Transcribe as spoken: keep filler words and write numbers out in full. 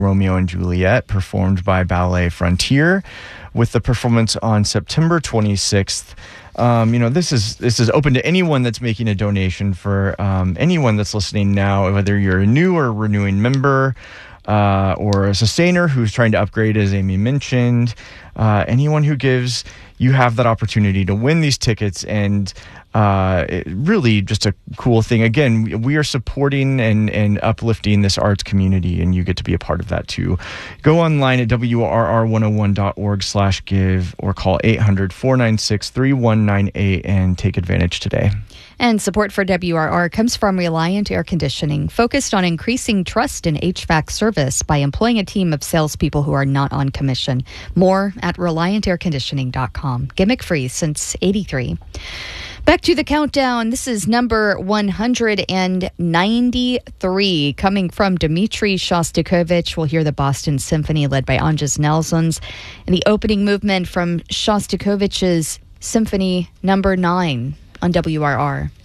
Romeo and Juliet, performed by Ballet Frontier, with the performance on September twenty-sixth. Um, you know, this is this is open to anyone that's making a donation. For um, anyone that's listening now, whether you're a new or renewing member, uh, or a sustainer who's trying to upgrade, as Amy mentioned, uh, anyone who gives, you have that opportunity to win these tickets. And uh, it, really just a cool thing. Again, we are supporting and, and uplifting this arts community, and you get to be a part of that too. Go online at W R R one oh one dot org slash give or call eight hundred, four nine six, three one nine eight and take advantage today. And support for W R R comes from Reliant Air Conditioning, focused on increasing trust in H V A C service by employing a team of salespeople who are not on commission. More at reliant air conditioning dot com. Gimmick free since eighty-three. Back to the countdown. This is number one hundred ninety-three, coming from Dmitri Shostakovich. We'll hear the Boston Symphony led by Andrzej Nelsons, and the opening movement from Shostakovich's Symphony number nine on W R R.